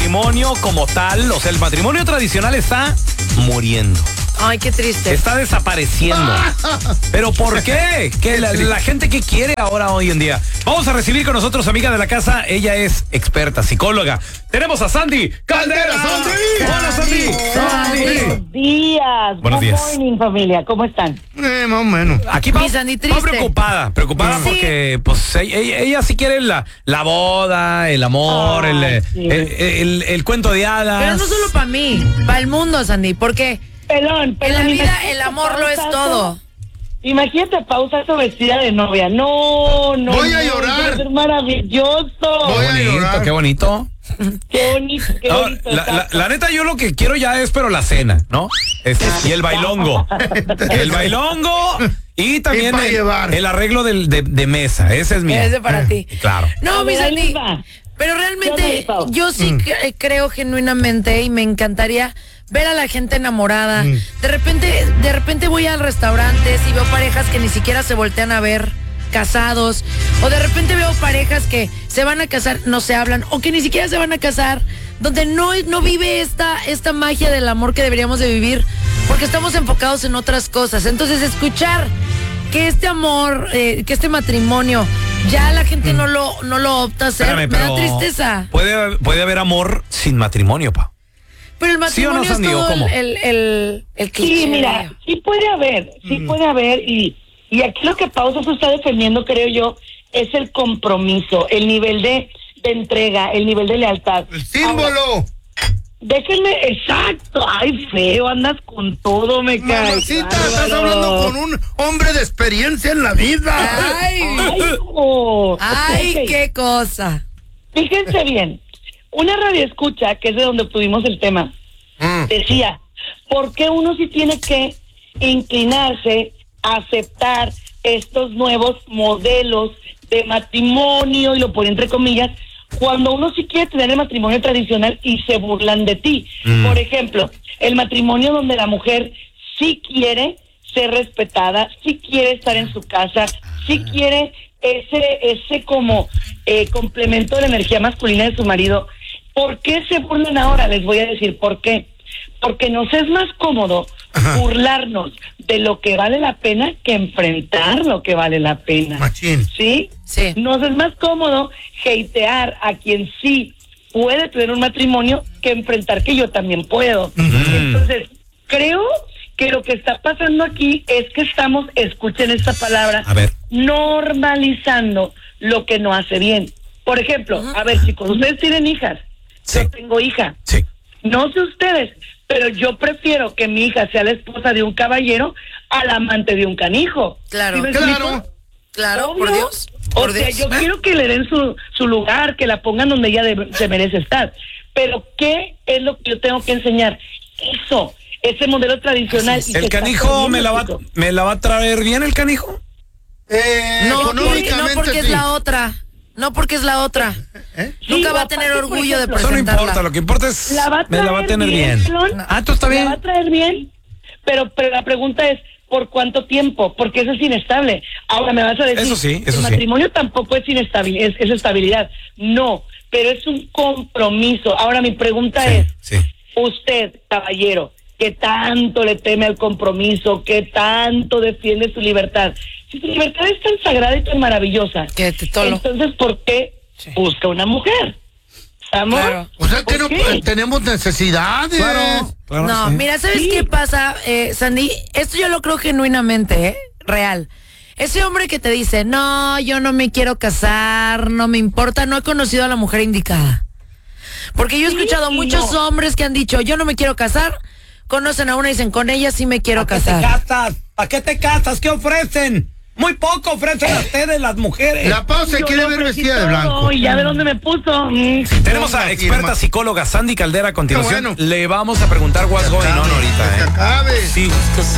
matrimonio como tal, o sea, el matrimonio tradicional está muriendo. Ay, qué triste. Está desapareciendo. ¿Pero por qué? ¿Qué la gente qué quiere ahora hoy en día? Vamos a recibir con nosotros amiga de la casa. Ella es experta, psicóloga. Tenemos a Sandy Caldera. ¡Sandy! ¡Hola, Sandy! Buenos días. Buenos días. Good morning, familia. ¿Cómo están? Más o menos. Aquí Mi Sandy triste. preocupada Sí. porque pues ella sí quiere la boda, el amor, Sí. el cuento de hadas. Pero no solo para mí, para el mundo, Sandy, porque Pelón, en la vida imagínate el amor lo es pausazo. todo. Imagínate pausazo vestida de novia. No. Voy a llorar. Va a ser maravilloso. Voy a llorar. Qué bonito. Qué bonito, qué No, bonito. la neta, yo lo que quiero ya es, pero la cena, ¿no? Y el bailongo. El bailongo y también Y pa' llevar. el arreglo de mesa. Ese es mío. Ese para ti. Claro. No, A mi ver, ahí Sandy. les va. Pero ¿Qué realmente onda, Pau? yo sí creo genuinamente y me encantaría ver a la gente enamorada. De repente voy al restaurante y veo parejas que ni siquiera se voltean a ver, casados, o de repente veo parejas que se van a casar, no se hablan, o que ni siquiera se van a casar, donde no vive esta magia del amor que deberíamos de vivir, porque estamos enfocados en otras cosas. Entonces, escuchar que este amor, que este matrimonio, ya la gente no lo opta a hacer, Espérame, me da pero tristeza. puede haber amor sin matrimonio, pa. Pero el ¿Sí o no, matrimonio Sandy, es o todo cómo? el cliché. Sí, mira, sí puede haber. Y aquí lo que Pausa se está defendiendo, creo yo, es el compromiso, el nivel de entrega, el nivel de lealtad. El símbolo. Déjenme, exacto. Ay, feo, andas con todo, me cae. Mamacita, estás hablando con un hombre de experiencia en la vida. Ay, Ay, ok. qué cosa. Fíjense bien, una radio escucha, que es de donde tuvimos el tema, decía, ¿por qué uno sí tiene que inclinarse a aceptar estos nuevos modelos de matrimonio, y lo pone entre comillas, cuando uno sí quiere tener el matrimonio tradicional y se burlan de ti? Por ejemplo, el matrimonio donde la mujer sí quiere ser respetada, sí quiere estar en su casa, sí quiere ese como complemento de la energía masculina de su marido. ¿Por qué se burlan ahora? Les voy a decir por qué. Porque nos es más cómodo burlarnos de lo que vale la pena que enfrentar lo que vale la pena. Machín. ¿Sí? Sí. Nos es más cómodo hatear a quien sí puede tener un matrimonio que enfrentar que yo también puedo. Entonces, creo que lo que está pasando aquí es que estamos, escuchen esta palabra, A ver. normalizando lo que no hace bien. Por ejemplo, a ver, chicos, ustedes tienen hijas. Sí. Yo tengo hija. Sí. No sé ustedes, pero yo prefiero que mi hija sea la esposa de un caballero al amante de un canijo. Claro. ¿Sí me Claro. explico? Claro, Obvio. por Dios. O Por sea, Dios. yo quiero que le den su lugar, que la pongan donde ella se merece estar. Pero ¿qué es lo que yo tengo que enseñar? Eso, ese modelo tradicional. Y que ¿El está canijo jodiendo, me la va a traer bien el canijo? No, no Económicamente porque es sí. la otra. No porque es la otra. ¿Eh? Nunca Sí, va a aparte, tener por orgullo de ejemplo, Eso no presentarla. importa, lo que importa es me la va a tener bien. Pelón. Tú está bien. La va a traer bien, pero la pregunta es, ¿por cuánto tiempo? Porque eso es inestable. Ahora me vas a decir, Eso sí, eso el sí. matrimonio tampoco es inestabilidad, es estabilidad. No, pero es un compromiso. Ahora mi pregunta es, Sí. usted, caballero, que tanto le teme al compromiso, que tanto defiende su libertad, si su libertad es tan sagrada y tan maravillosa, Que te tolo. entonces ¿por qué busca una mujer? ¿Estamos? Claro. O sea que no ¿Por qué? tenemos necesidades. Claro. No, sí. mira, ¿sabes Sí. qué pasa, Sandy? Esto yo lo creo genuinamente, real. Ese hombre que te dice, no, yo no me quiero casar, no me importa, no he conocido a la mujer indicada. Porque yo he Sí escuchado y muchos no. hombres que han dicho, yo no me quiero casar, conocen a una y dicen, con ella sí me quiero casar. casas? ¿Para qué te casas? ¿Qué ofrecen? Muy poco ofrecen a ustedes las mujeres. La Pau se Yo quiere lo ver ofrecí vestida de todo, blanco. Y ya ve dónde me puso. Tenemos a Toma, experta firma. psicóloga Sandy Caldera a continuación. Qué bueno. Le vamos a preguntar what's going on Que se ahorita. acabe. Sí.